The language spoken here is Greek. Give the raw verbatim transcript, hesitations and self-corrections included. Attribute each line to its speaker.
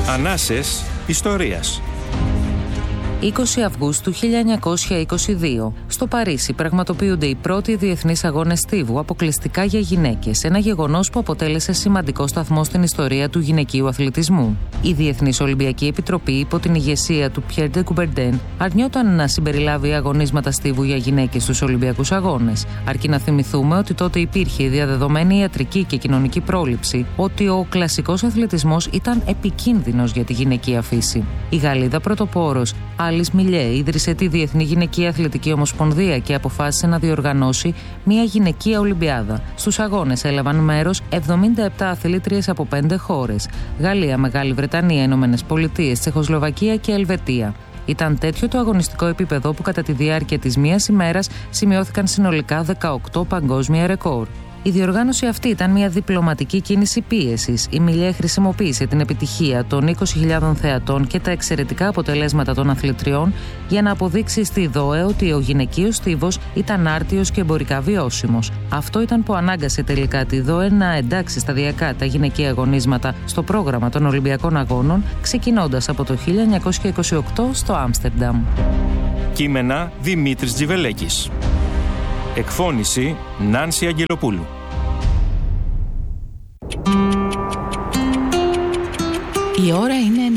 Speaker 1: Ανάσες ιστορίας.
Speaker 2: είκοσι Αυγούστου χίλια εννιακόσια είκοσι δύο. Στο Παρίσι πραγματοποιούνται οι πρώτοι διεθνείς αγώνες στίβου αποκλειστικά για γυναίκες, ένα γεγονός που αποτέλεσε σημαντικό σταθμό στην ιστορία του γυναικείου αθλητισμού. Η Διεθνής Ολυμπιακή Επιτροπή, υπό την ηγεσία του Πιέρ ντε Κουμπερντέν, αρνιόταν να συμπεριλάβει αγωνίσματα στίβου για γυναίκες στους Ολυμπιακούς Αγώνες. Αρκεί να θυμηθούμε ότι τότε υπήρχε η διαδεδομένη ιατρική και κοινωνική πρόληψη ότι ο κλασικός αθλητισμός ήταν επικίνδυνος για τη γυναικεία φύση. Η Γαλλίδα πρωτοπόρος Άλις Μιλιέ ίδρυσε τη Διεθνή Γυναικεία Αθλητική Ομοσπονδία και αποφάσισε να διοργανώσει μια γυναικεία Ολυμπιάδα. Στους αγώνες έλαβαν μέρος εβδομήντα επτά αθλήτριες από πέντε χώρες: Γαλλία, Μεγάλη Βρετανία, Ηνωμένες Πολιτείες, Τσεχοσλοβακία και Ελβετία. Ήταν τέτοιο το αγωνιστικό επίπεδο που κατά τη διάρκεια της μίας ημέρας σημειώθηκαν συνολικά δεκαοκτώ παγκόσμια ρεκόρ. Η διοργάνωση αυτή ήταν μια διπλωματική κίνηση πίεσης. Η Μιλιέ χρησιμοποίησε την επιτυχία των είκοσι χιλιάδων θεατών και τα εξαιρετικά αποτελέσματα των αθλητριών για να αποδείξει στη ΔΟΕ ότι ο γυναικείος στίβος ήταν άρτιος και εμπορικά βιώσιμος. Αυτό ήταν που ανάγκασε τελικά τη ΔΟΕ να εντάξει σταδιακά τα γυναικεία αγωνίσματα στο πρόγραμμα των Ολυμπιακών Αγώνων, ξεκινώντας από το χίλια εννιακόσια είκοσι οκτώ στο Άμστερνταμ.
Speaker 1: Κείμενα Δημήτρης Τζιβελέκης. Εκφώνηση Νάνση Αγγελοπούλου.
Speaker 3: Η ώρα είναι